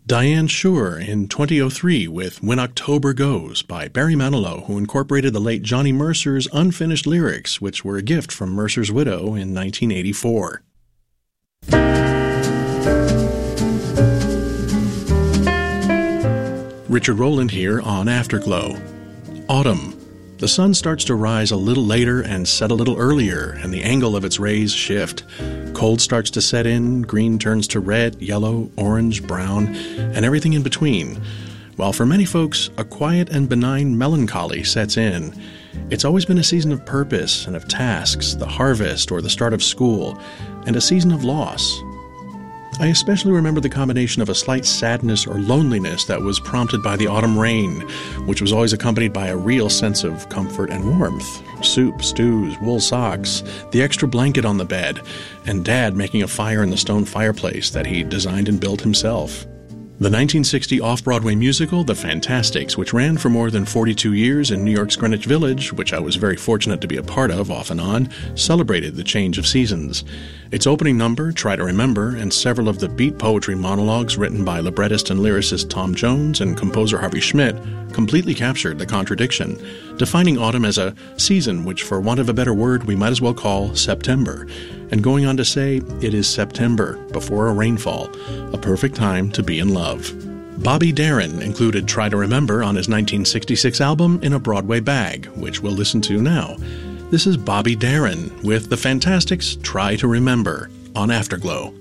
Diane Shure in 2003 with When October Goes by Barry Manilow, who incorporated the late Johnny Mercer's unfinished lyrics, which were a gift from Mercer's widow in 1984. Richard Rowland here on Afterglow. Autumn. The sun starts to rise a little later and set a little earlier, and the angle of its rays shift. Cold starts to set in, green turns to red, yellow, orange, brown, and everything in between. While for many folks, a quiet and benign melancholy sets in. It's always been a season of purpose and of tasks, the harvest or the start of school, and a season of loss. I especially remember the combination of a slight sadness or loneliness that was prompted by the autumn rain, which was always accompanied by a real sense of comfort and warmth. Soup, stews, wool socks, the extra blanket on the bed, and Dad making a fire in the stone fireplace that he designed and built himself. The 1960 off-Broadway musical, The Fantastics, which ran for more than 42 years in New York's Greenwich Village, which I was very fortunate to be a part of off and on, celebrated the change of seasons. Its opening number, Try to Remember, and several of the beat poetry monologues written by librettist and lyricist Tom Jones and composer Harvey Schmidt completely captured the contradiction, defining autumn as a season which, for want of a better word, we might as well call September, and going on to say it is September before a rainfall, a perfect time to be in love. Bobby Darin included Try to Remember on his 1966 album In a Broadway Bag, which we'll listen to now. This is Bobby Darin with The Fantastics' Try to Remember on Afterglow.